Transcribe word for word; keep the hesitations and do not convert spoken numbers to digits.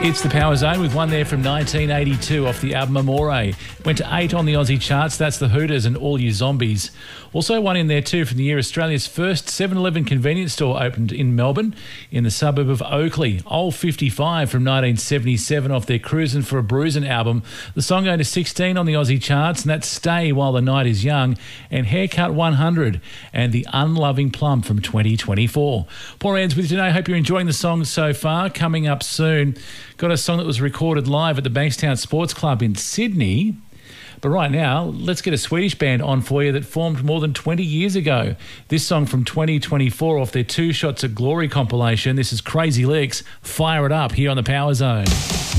It's the Power Zone with one there from nineteen eighty-two off the album Amore. Went to eight on the Aussie charts. That's the Hooters and All You Zombies. Also one in there too from the year Australia's first seven eleven convenience store opened in Melbourne in the suburb of Oakley. Old fifty-five from nineteen seventy-seven off their Cruisin' for a Bruisin' album. The song going to sixteen on the Aussie charts, and that's Stay While the Night is Young, and Haircut one hundred and The Unloving Plum from twenty twenty-four. Paul Rand's with you today. Hope you're enjoying the songs so far. Coming up soon, got a song that was recorded live at the Bankstown Sports Club in Sydney. But right now, let's get a Swedish band on for you that formed more than twenty years ago. This song from twenty twenty-four off their Two Shots of Glory compilation. This is Crazy Licks. Fire it up here on the Power Zone.